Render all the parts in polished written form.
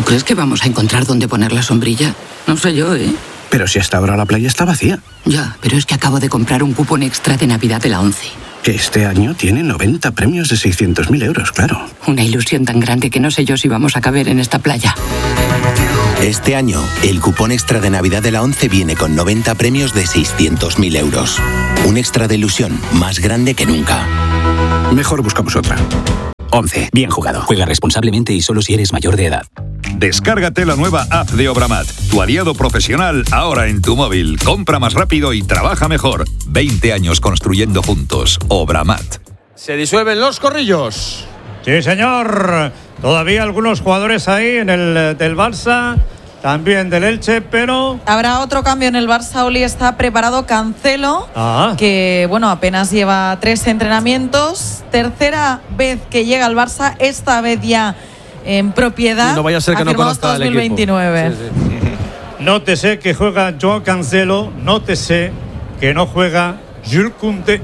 crees que vamos a encontrar dónde poner la sombrilla? No sé yo, ¿eh? Pero si hasta ahora la playa está vacía. Ya, pero es que acabo de comprar un cupón extra de Navidad de la ONCE. Que este año tiene 90 premios de 600.000 euros, claro. Una ilusión tan grande que no sé yo si vamos a caber en esta playa. Este año, el cupón extra de Navidad de la ONCE viene con 90 premios de 600.000 euros. Un extra de ilusión más grande que nunca. Mejor buscamos otra. ONCE. Bien jugado. Juega responsablemente y solo si eres mayor de edad. Descárgate la nueva app de Obramat, tu aliado profesional ahora en tu móvil. Compra más rápido y trabaja mejor. 20 años construyendo juntos. Obramat. Se disuelven los corrillos. Sí, señor. Todavía algunos jugadores ahí en el del Barça, también del Elche, pero... Habrá otro cambio en el Barça. Oli está preparado Cancelo, que bueno, apenas lleva 3 entrenamientos. Tercera vez que llega al Barça, esta vez ya en propiedad. Y no vaya a ser que no conozca el 2029. equipo. Sí. Nótese que juega Joao Cancelo, nótese que no juega Jules Koundé.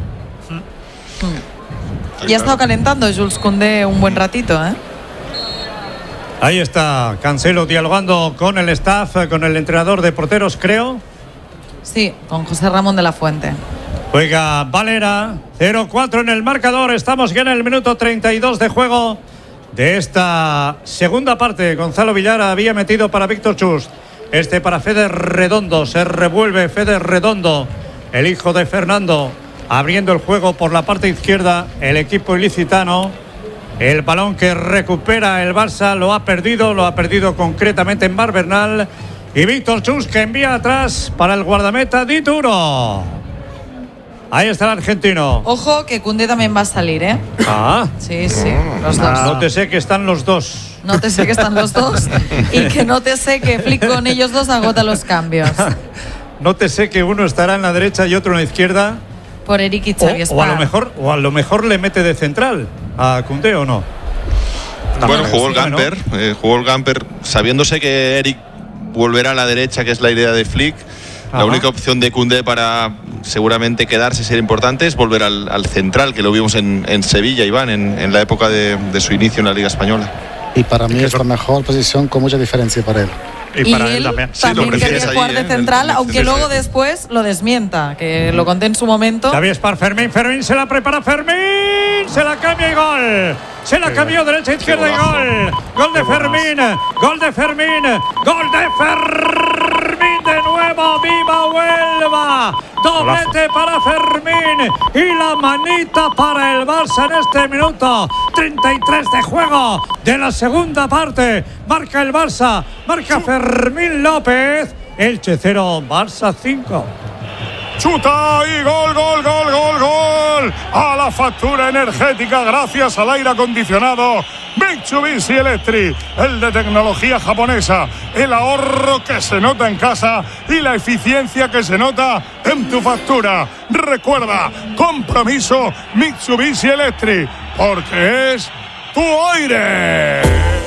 Ya ha estado calentando Jules Koundé un buen ratito, ¿eh? Ahí está Cancelo dialogando con el staff, con el entrenador de porteros, creo. Sí, con José Ramón de la Fuente. Juega Valera, 0-4 en el marcador. Estamos ya en el minuto 32 de juego de esta segunda parte. Gonzalo Villar había metido para Víctor Chus. Este para Fede Redondo. Se revuelve Fede Redondo, el hijo de Fernando, abriendo el juego por la parte izquierda. El equipo ilicitano. El balón que recupera el Barça lo ha perdido concretamente en Barbernal. Y Víctor Chus que envía atrás para el guardameta Dituro. Ahí está el argentino. Ojo que Koundé también va a salir, ¿eh? Sí, los dos. Nótese que están los dos. Nótese que están los dos y que nótese que Flick con ellos dos agota los cambios. Nótese que uno estará en la derecha y otro en la izquierda. Por Eric y Xavi Espar. O a lo mejor le mete de central a Koundé, ¿o no? Bueno, jugó el Gamper sabiéndose que Eric volverá a la derecha, que es la idea de Flick. La única opción de Koundé para seguramente quedarse, ser importante, es volver al central, que lo vimos en Sevilla, Iván, en la época de su inicio en la Liga Española. Y para mí es la mejor posición, con mucha diferencia para él. Y para él también. También quería jugar de central, aunque luego después lo desmienta, que lo conté en su momento. Xavi Espar, Fermín se la prepara, Fermín, se la cambia y gol. Se la cambió derecha, izquierda y gol. Gol de Fermín, gol de Fermín, gol de Fermín de nuevo, viva Huelva. Doblete para Fermín y la manita para el Barça en este minuto 33 de juego de la segunda parte. Marca el Barça, marca Fermín López. Elche 0, Barça 5. Chuta y gol. A la factura energética gracias al aire acondicionado Mitsubishi Electric, el de tecnología japonesa, el ahorro que se nota en casa y la eficiencia que se nota en tu factura. Recuerda, compromiso Mitsubishi Electric, porque es tu aire.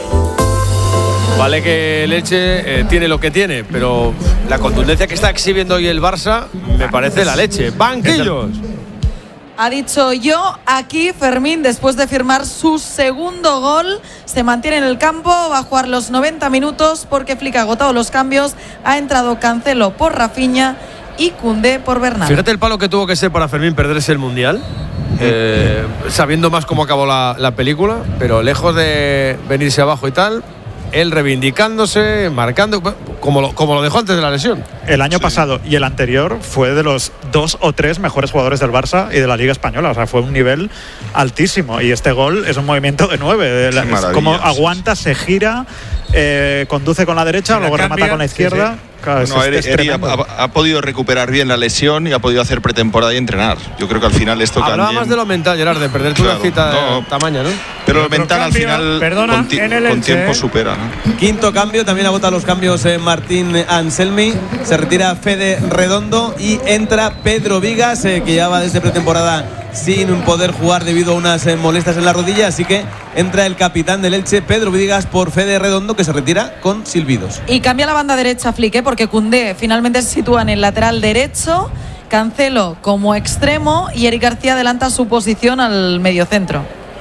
Vale que el Elche tiene lo que tiene, pero la contundencia que está exhibiendo hoy el Barça me parece la leche. ¡Banquillos! Ha dicho yo, aquí Fermín, después de firmar su segundo gol, se mantiene en el campo, va a jugar los 90 minutos porque Flick ha agotado los cambios, ha entrado Cancelo por Rafinha y Koundé por Bernal. Fíjate el palo que tuvo que ser para Fermín perderse el Mundial, sabiendo más cómo acabó la película, pero lejos de venirse abajo y tal, él reivindicándose, marcando, como lo dejó antes de la lesión. El año pasado y el anterior fue de los 2 o 3 mejores jugadores del Barça y de la Liga Española. O sea, fue un nivel altísimo. Y este gol es un movimiento de 9. Como aguanta, se gira, conduce con la derecha, luego remata con la izquierda. Sí. Claro, Eric ha podido recuperar bien la lesión y ha podido hacer pretemporada y entrenar. Yo creo que al final esto hablaba también... más de lo mental, Gerard, de perder una cita de tamaño, ¿no? Pero lo mental al final con tiempo supera, ¿no? Quinto cambio, también agota los cambios Martín Anselmi. Se retira Fede Redondo y entra Pedro Vigas, que llevaba desde pretemporada sin poder jugar debido a unas molestias en la rodilla, así que entra el capitán del Elche, Pedro Vigas, por Fede Redondo, que se retira con silbidos. Y cambia la banda derecha Flick, porque Koundé finalmente se sitúa en el lateral derecho, Cancelo como extremo y Eric García adelanta su posición al mediocentro.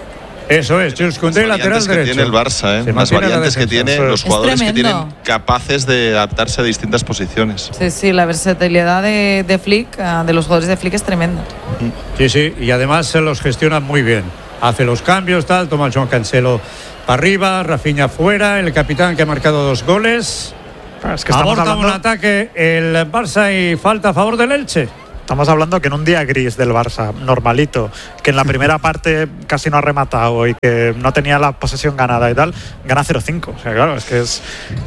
Eso es, Jules Koundé, lateral derecho. Que tiene el Barça, las variantes que tiene, los jugadores que tienen capaces de adaptarse a distintas posiciones. Sí, la versatilidad de Flick, de los jugadores de Flick es tremenda. Sí, y además se los gestiona muy bien. Hace los cambios, toma Joan Cancelo para arriba, Rafinha fuera, el capitán que ha marcado 2 goles. Es que aborta un ataque el Barça y falta a favor del Elche. Estamos hablando que en un día gris del Barça, normalito, que en la primera parte casi no ha rematado y que no tenía la posesión ganada y tal, gana 0-5. O sea, claro, es que es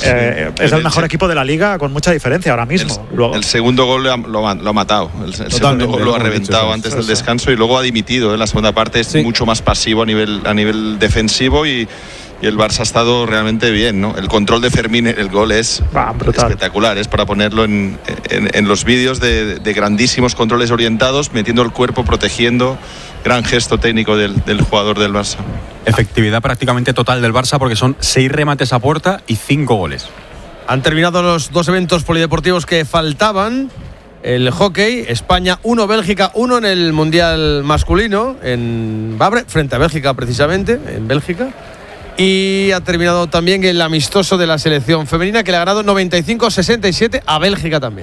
el mejor equipo de la liga con mucha diferencia ahora mismo. El segundo gol lo ha matado. El segundo gol lo ha reventado antes del descanso y luego ha dimitido. La segunda parte es mucho más pasivo a nivel defensivo y el Barça ha estado realmente bien, ¿no? El control de Fermín, el gol es espectacular, es para ponerlo en los vídeos de grandísimos controles orientados, metiendo el cuerpo, protegiendo, gran gesto técnico del jugador del Barça. Efectividad prácticamente total del Barça porque son 6 remates a puerta y 5 goles. Han terminado los 2 eventos polideportivos que faltaban. El hockey, España 1, Bélgica 1 en el Mundial masculino, en Vabre, frente a Bélgica precisamente, en Bélgica. Y ha terminado también el amistoso de la selección femenina que le ha ganado 95-67 a Bélgica también.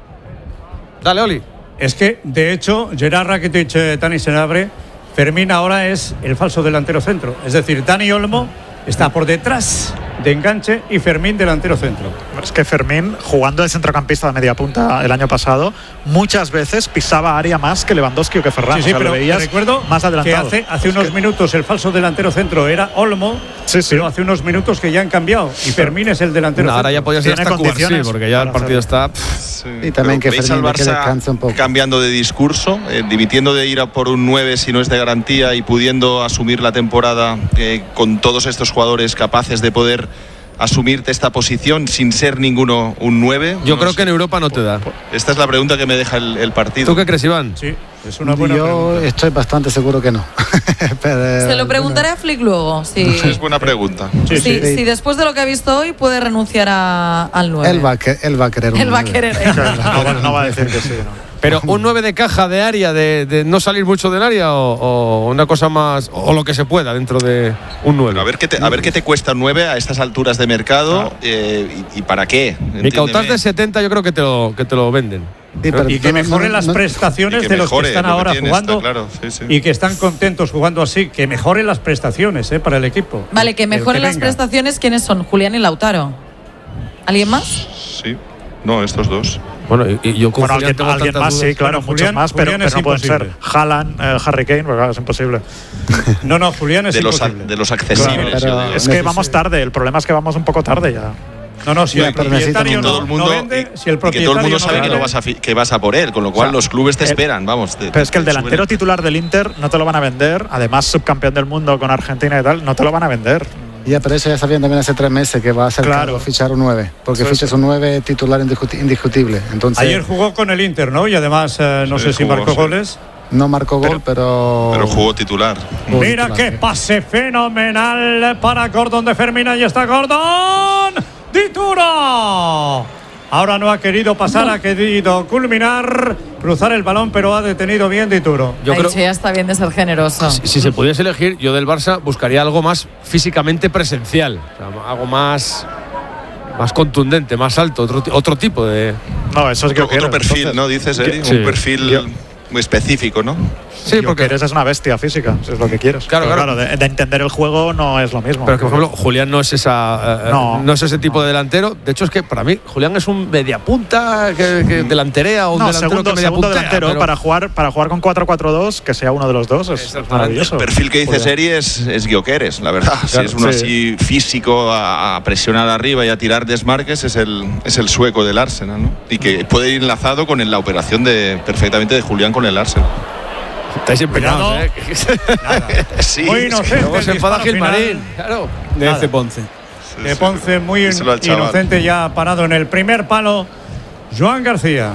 Dale, Oli. Es que, de hecho, Gerard Rakitic, Dani Senabre, Fermín ahora es el falso delantero centro. Es decir, Dani Olmo está por detrás de enganche y Fermín delantero centro. Es que Fermín, jugando de centrocampista de media punta el año pasado, muchas veces pisaba área más que Lewandowski o que Ferran. Sí, pero recuerdo más adelantado. que hace unos minutos el falso delantero centro era Olmo, pero hace unos minutos que ya han cambiado y Fermín es el delantero centro. Ahora ya podía ser hasta Cubarsí, porque ya el partido está... Y también que Fermín descanse un poco. Cambiando de discurso, dimitiendo de ir a por un 9 si no es de garantía y pudiendo asumir la temporada con todos estos jugadores capaces de poder asumirte esta posición sin ser ninguno un 9. Yo creo que en Europa no te da. Esta es la pregunta que me deja el partido. ¿Tú qué crees, Iván? Sí, es una buena pregunta. Yo estoy bastante seguro que no. Se lo preguntaré a Flick luego. Sí. Es buena pregunta. Sí, después de lo que ha visto hoy puede renunciar al 9. Él va a querer un 9. Él va a querer. No va a decir que sí, ¿no? Pero un 9 de caja, de área, de no salir mucho del área o una cosa más, o lo que se pueda dentro de un 9. A ver qué te cuesta un 9 a estas alturas de mercado, y para qué. Mi Cautas de 70 yo creo que te lo venden. Sí, y que mejoren las prestaciones de los que están ahora jugando, claro, y que están contentos jugando así, que mejoren las prestaciones para el equipo. Vale, que mejoren las prestaciones. ¿Quiénes son? Julián y Lautaro. ¿Alguien más? Sí, no, estos dos. Bueno, y yo con alguien más, sí, claro, muchos más, pero no pueden ser Haaland, Harry Kane, porque es imposible. No, Julián es imposible. De los accesibles. Claro, es que vamos tarde, el problema es que vamos un poco tarde ya. No, si el propietario no vende, si el propietario todo el mundo sabe vende, que vas a por él, con lo cual los clubes te esperan, vamos. Pero es que el delantero titular del Inter no te lo van a vender, además subcampeón del mundo con Argentina y tal, no te lo van a vender. Ya, pero eso ya sabían también hace 3 meses que va a ser claro fichar un 9, porque fichas un 9 titular indiscutible. Entonces, ayer jugó con el Inter, ¿no? Y además no sé si marcó goles. No marcó gol, pero jugó titular. Mira qué pase fenomenal para Gordon de Fermín. Ahí está Gordon. Dituro. Ahora no ha querido pasar, ha querido culminar, cruzar el balón, pero ha detenido bien Dituro. Yo creo que ya está bien de ser generoso. Si se pudiese elegir, yo del Barça buscaría algo más físicamente presencial, o sea, algo más contundente, más alto, otro tipo de... No, eso es que otro perfil, entonces, ¿no? Dices, Eri, un perfil muy específico, ¿no? Sí, porque eres una bestia física, si es lo que quieres. Claro, de entender el juego no es lo mismo. Pero que, por ejemplo, Julián no es no es ese tipo de delantero. De hecho, es que para mí Julián es un mediapunta que delanterea o un delantero que segundo delantero, pero para jugar con 4-4-2, que sea uno de los dos, es maravilloso. El perfil que dice Eri es Gyökeres, la verdad. Claro, si es uno así físico a presionar arriba y a tirar desmarques, es el sueco del Arsenal, ¿no? Y que puede ir enlazado con la operación perfectamente de Julián con el Arsenal. Estáis empeñados, Sí. Muy inocente. Luego se enfada Gilmarín. Claro. De Ponce. De Ponce, muy inocente, ya parado en el primer palo. Joan García.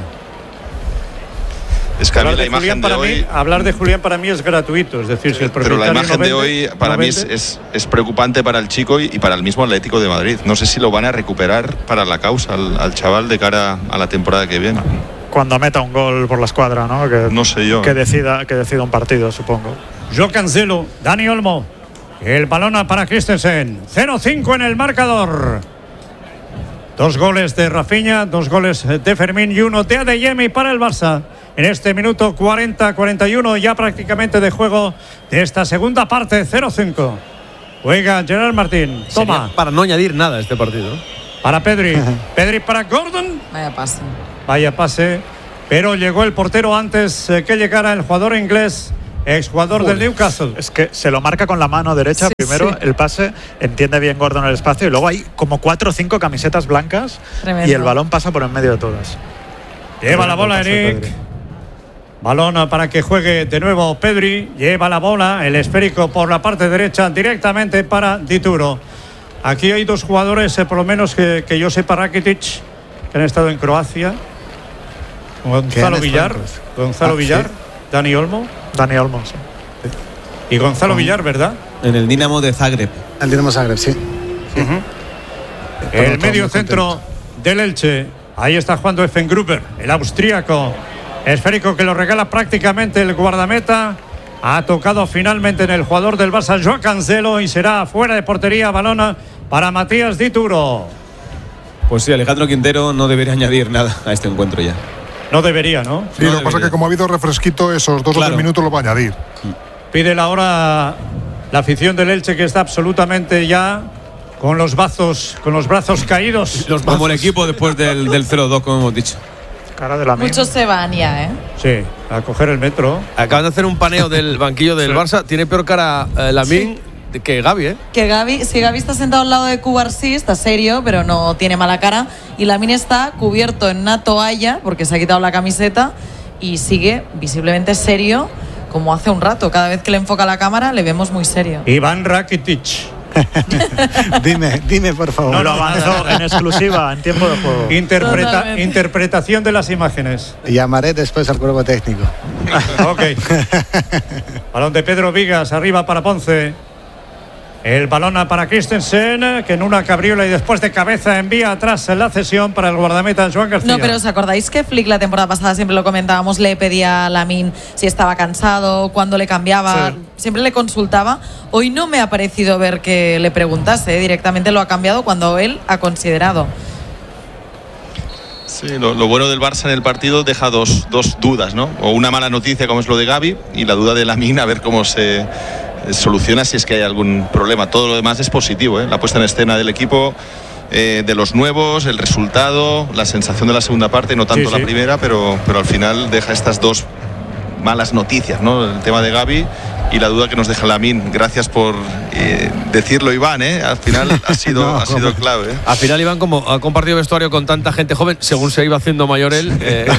Es que a mí la imagen de hoy... hablar de Julián para mí es gratuito. Es decir, si el pero la imagen de hoy para mí es preocupante para el chico y para el mismo Atlético de Madrid. No sé si lo van a recuperar para la causa al chaval de cara a la temporada que viene. Cuando meta un gol por la escuadra, ¿no? No sé yo. Que decida un partido, supongo. Joao Cancelo, Dani Olmo. El balón para Christensen. 0-5 en el marcador. 2 goles de Rafinha, 2 goles de Fermín y 1 de Adeyemi para el Barça. En este minuto 40-41 ya prácticamente de juego de esta segunda parte. 0-5. Juega Gerard Martín. Toma. Sería para no añadir nada a este partido. Para Pedri. Pedri para Gordon. Vaya pase. Vaya pase. Pero llegó el portero antes que llegara el jugador inglés, exjugador del Newcastle. Es que se lo marca con la mano derecha. Sí, primero el pase, entiende bien Gordon el espacio y luego hay como 4 o 5 camisetas blancas. Tremendo. Y el balón pasa por en medio de todas. Lleva la bola Eric. Balón para que juegue de nuevo Pedri. Lleva la bola, el esférico por la parte derecha directamente para Dituro. Aquí hay 2 jugadores, por lo menos que yo sepa, Rakitic, que han estado en Croacia. Gonzalo Villar. Gonzalo Villar. Sí. Dani Olmo. Dani Olmo, sí. Y Gonzalo Villar, ¿verdad? En el Dinamo de Zagreb. El Dinamo Zagreb, sí. El medio centro del Elche. Ahí está jugando Effengruber, el austríaco. Esférico que lo regala prácticamente el guardameta. Ha tocado finalmente en el jugador del Barça, Joao Cancelo, y será fuera de portería. Balón para Matías Dituro. Pues sí, Alejandro Quintero no debería añadir nada a este encuentro ya. No debería, ¿no? Sí, lo que pasa es que como ha habido refresquito, esos 2 o 3 minutos lo va a añadir. Pide la hora la afición del Elche, que está absolutamente ya con los brazos caídos. Como el equipo después del 0-2, como hemos dicho. Cara de la Muchos se van ya, ¿eh? Sí, a coger el metro. Acaban de hacer un paneo del banquillo del Barça. Tiene peor cara Lamine que Gavi, ¿eh? Que Gavi, si Gavi está sentado al lado de Cubarsí, está serio, pero no tiene mala cara. Y Lamine está cubierto en una toalla, porque se ha quitado la camiseta, y sigue visiblemente serio, como hace un rato. Cada vez que le enfoca la cámara, le vemos muy serio. Iván Rakitic. dime, por favor. No lo avanzo en exclusiva, en tiempo de juego. Interpretación de las imágenes. Llamaré después al cuerpo técnico. Ok. Balón de Pedro Vigas, arriba para Ponce. El balón para Christensen, que en una cabriola y después de cabeza envía atrás la cesión para el guardameta Joan García. No, pero ¿os acordáis que Flick la temporada pasada, siempre lo comentábamos, le pedía a Lamine si estaba cansado, cuándo le cambiaba, siempre le consultaba? Hoy no me ha parecido ver que le preguntase, directamente lo ha cambiado cuando él ha considerado. Sí, lo bueno del Barça en el partido deja dos dudas, ¿no? O una mala noticia como es lo de Gavi, y la duda de Lamine a ver cómo se soluciona si es que hay algún problema. Todo lo demás es positivo, ¿eh? La puesta en escena del equipo, de los nuevos, el resultado, la sensación de la segunda parte, no tanto la primera, pero al final deja estas 2 malas noticias, ¿no? El tema de Gavi y la duda que nos deja Lamine. Gracias por decirlo, Iván, ¿eh? Al final ha sido clave, ¿eh? Al final Iván, como ha compartido vestuario con tanta gente joven, según se iba haciendo mayor él,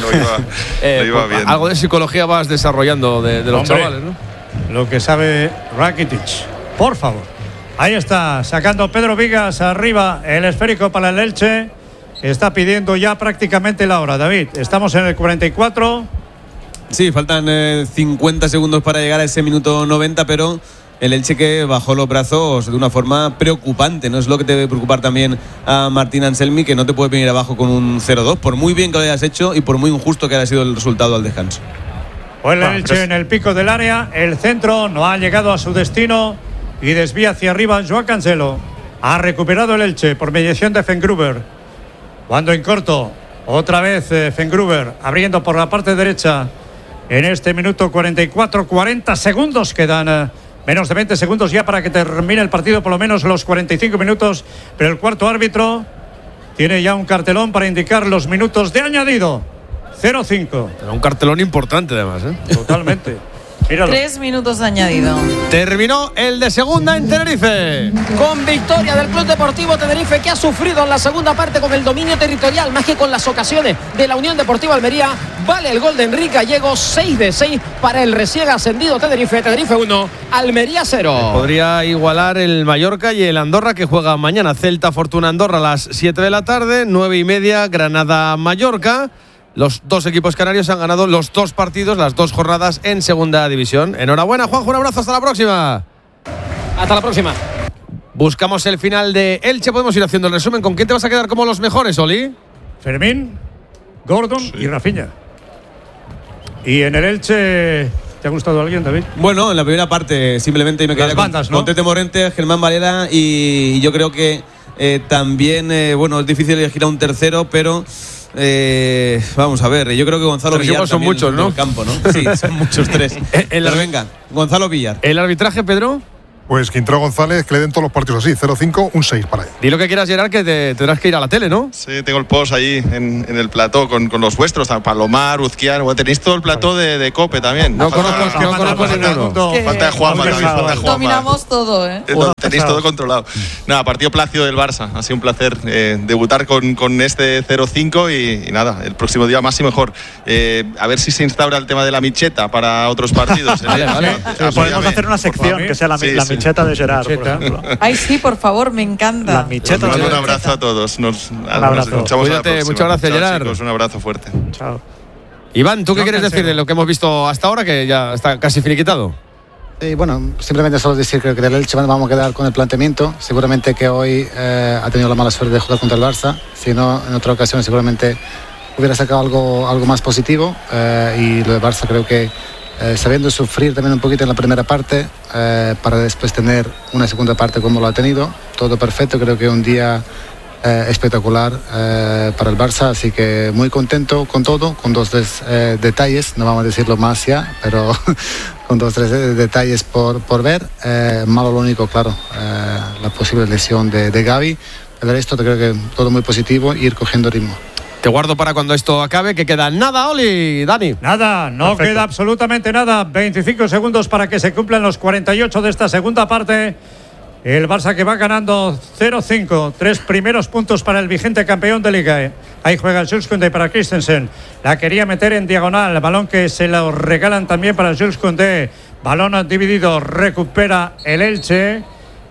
lo iba bien. Algo de psicología vas desarrollando de los chavales, ¿no? Lo que sabe Rakitic, por favor. Ahí está, sacando Pedro Vigas arriba el esférico para el Elche. Está pidiendo ya prácticamente la hora. David, estamos en el 44. Sí, faltan 50 segundos para llegar a ese minuto 90, pero el Elche que bajó los brazos de una forma preocupante. No es lo que te debe preocupar también a Martín Anselmi, que no te puede venir abajo con un 0-2, por muy bien que lo hayas hecho y por muy injusto que haya sido el resultado al descanso. Pues el Elche en el pico del área, el centro no ha llegado a su destino y desvía hacia arriba Joao Cancelo. Ha recuperado el Elche por mediación de Effengruber. Cuando en corto, otra vez Effengruber abriendo por la parte derecha. En este minuto 44, 40 segundos quedan. Menos de 20 segundos ya para que termine el partido, por lo menos los 45 minutos. Pero el cuarto árbitro tiene ya un cartelón para indicar los minutos de añadido. 0-5. Un cartelón importante además, ¿eh? Totalmente. Míralo. 3 minutos añadido. Terminó el de segunda en Tenerife. Con victoria del Club Deportivo Tenerife, que ha sufrido en la segunda parte con el dominio territorial, más que con las ocasiones de la Unión Deportiva Almería. Vale el gol de Enrique Gallego, 6 de 6 para el recién ascendido Tenerife. Tenerife 1, Almería 0. Podría igualar el Mallorca y el Andorra, que juega mañana. Celta Fortuna Andorra a las 7 de la tarde, 9:30 Granada Mallorca. Los 2 equipos canarios han ganado los 2 partidos, las 2 jornadas en segunda división. Enhorabuena, Juanjo, un abrazo, hasta la próxima. Hasta la próxima. Buscamos el final de Elche, podemos ir haciendo el resumen. ¿Con quién te vas a quedar como los mejores, Oli? Fermín, Gordon y Rafinha. Y en el Elche, ¿Te ha gustado alguien, David? Bueno, en la primera parte simplemente me quedé con Tete Morente, Germán Valera y yo creo que también, es difícil elegir a un tercero, pero vamos a ver, yo creo que Gonzalo Villar son muchos, ¿no? El campo, ¿no? Sí, son muchos tres. Pero venga, Gonzalo Villar. ¿El arbitraje, Pedro? Pues Quintero González, que le den todos los partidos así, 0-5, un 6 para él. Di lo que quieras, Gerard, que tendrás que ir a la tele, ¿no? Sí, tengo el post ahí en el plató con los vuestros, Palomar, Uzquiano. Bueno, tenéis todo el plató de COPE también. No conozco ninguno. Falta de Juanma. Dominamos todo, ¿eh? Tenéis todo controlado. Nada, partido plácido del Barça. Ha sido un placer debutar con este 0-5 y nada, el próximo día más y mejor. A ver si se instaura el tema de la micheta para otros partidos. Vale. Podemos hacer una sección que sea la micheta de Gerard, por ejemplo. Ay, sí, por favor, me encanta. La micheta. Un abrazo a todos. Nos escuchamos a la próxima. Muchas gracias, Gerard. Chicos, un abrazo fuerte. Chao. Iván, ¿tú qué quieres decir de lo que hemos visto hasta ahora, que ya está casi finiquitado? Bueno, simplemente solo decir que del Elche vamos a quedar con el planteamiento. Seguramente que hoy ha tenido la mala suerte de jugar contra el Barça. Si no, en otra ocasión seguramente hubiera sacado algo más positivo. Y lo de Barça creo que sabiendo sufrir también un poquito en la primera parte para después tener una segunda parte como lo ha tenido. Todo perfecto, creo que un día espectacular para el Barça, así que muy contento con todo, con 2-3 detalles, no vamos a decirlo más ya, pero con 2-3 detalles por ver. Malo lo único, claro, la posible lesión de Gavi. El resto creo que todo muy positivo, ir cogiendo ritmo. Te guardo para cuando esto acabe, que queda nada, Oli, Dani. Nada, no Perfecto. Queda absolutamente nada. 25 segundos para que se cumplan los 48 de esta segunda parte. El Barça que va ganando 0-5. 3 primeros puntos para el vigente campeón de Liga. Ahí juega el Jules Koundé para Christensen. La quería meter en diagonal. El balón que se lo regalan también para Jules Koundé. Balón dividido. Recupera el Elche.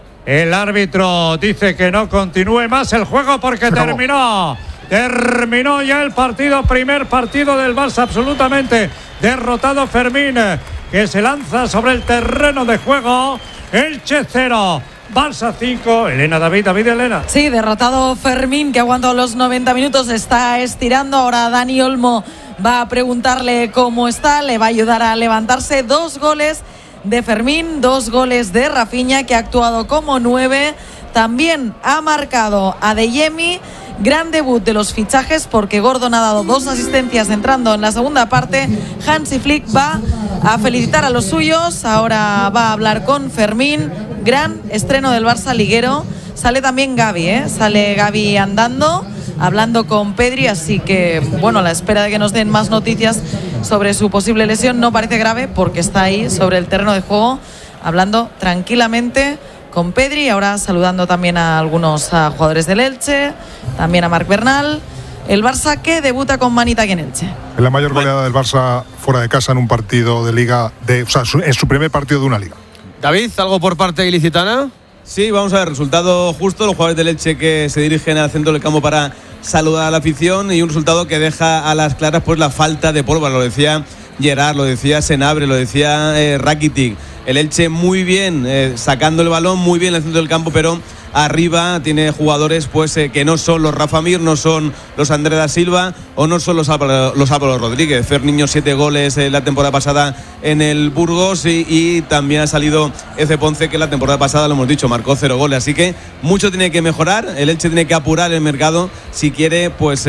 El árbitro dice que no continúe más el juego porque terminó. Terminó ya el partido, primer partido del Barça absolutamente derrotado. Fermín, que se lanza sobre el terreno de juego. Elche 0, Barça 5. David, Elena. Sí, derrotado Fermín, que ha aguantado los 90 minutos, está estirando. Ahora Dani Olmo va a preguntarle cómo está, le va a ayudar a levantarse. 2 goles de Fermín, 2 goles de Rafinha, que ha actuado como 9. También ha marcado Adeyemi. Gran debut de los fichajes porque Gordon ha dado 2 asistencias entrando en la segunda parte. Hansi Flick va a felicitar a los suyos. Ahora va a hablar con Fermín. Gran estreno del Barça liguero. Sale también Gavi, sale Gavi andando, hablando con Pedri. Así que, bueno, a la espera de que nos den más noticias sobre su posible lesión. No parece grave porque está ahí sobre el terreno de juego, hablando tranquilamente con Pedri. Ahora saludando también a algunos jugadores del Elche, también a Marc Bernal. El Barça que debuta con manita aquí en Elche. Es la mayor goleada del Barça fuera de casa en un partido de liga, en su primer partido de una liga. David, ¿algo por parte ilicitana? Sí, vamos a ver, resultado justo. Los jugadores del Elche que se dirigen al centro del campo para saludar a la afición, y un resultado que deja a las claras pues la falta de pólvora. Lo decía Gerard, lo decía Senabre, lo decía Rakitic. El Elche muy bien sacando el balón, muy bien en el centro del campo, pero arriba tiene jugadores pues que no son los Rafa Mir, no son los André da Silva o no son los Álvaro Rodríguez. Ferniño 7 goles la temporada pasada en el Burgos y también ha salido Eze Ponce, que la temporada pasada, lo hemos dicho, marcó 0 goles. Así que mucho tiene que mejorar. El Elche tiene que apurar el mercado si quiere pues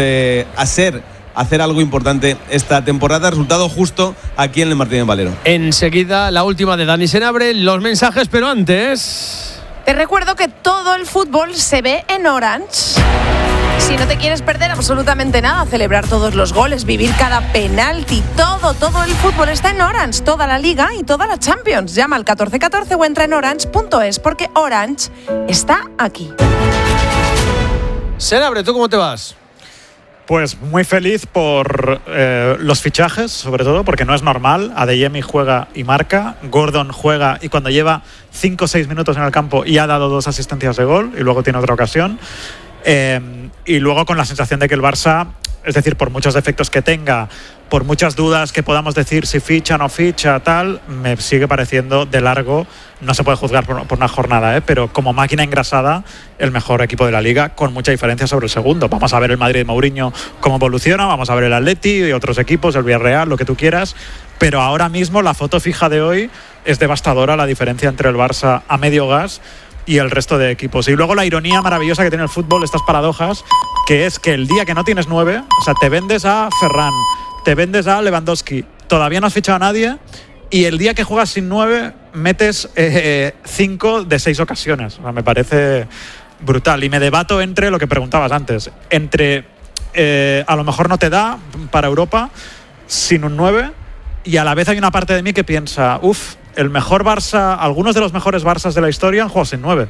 hacer algo importante esta temporada. Resultado justo aquí en el Martínez Valero. Enseguida la última de Dani Senabre, los mensajes, pero antes... Te recuerdo que todo el fútbol se ve en Orange. Si no te quieres perder absolutamente nada, celebrar todos los goles, vivir cada penalti, todo el fútbol está en Orange, toda la Liga y toda la Champions. Llama al 1414 o entra en orange.es porque Orange está aquí. Senabre, ¿tú cómo te vas? Pues muy feliz por los fichajes, sobre todo porque no es normal. Adeyemi juega y marca, Gordon juega y cuando lleva 5 o 6 minutos en el campo y ha dado 2 asistencias de gol y luego tiene otra ocasión. Y luego con la sensación de que el Barça, es decir, por muchos defectos que tenga, por muchas dudas que podamos decir si ficha o no ficha, tal, me sigue pareciendo de largo, no se puede juzgar por una jornada, pero como máquina engrasada, el mejor equipo de la Liga, con mucha diferencia sobre el segundo. Vamos a ver el Madrid de Mourinho cómo evoluciona, vamos a ver el Atleti y otros equipos, el Villarreal, lo que tú quieras, pero ahora mismo la foto fija de hoy es devastadora, la diferencia entre el Barça a medio gas y el resto de equipos. Y luego la ironía maravillosa que tiene el fútbol, estas paradojas, que es que el día que no tienes 9, o sea, te vendes a Ferran, te vendes a Lewandowski, todavía no has fichado a nadie, y el día que juegas sin 9 metes 5 de 6 ocasiones. O sea, me parece brutal. Y me debato entre lo que preguntabas antes, entre a lo mejor no te da para Europa sin un 9, y a la vez hay una parte de mí que piensa, el mejor Barça, algunos de los mejores Barças de la historia han jugado sin 9.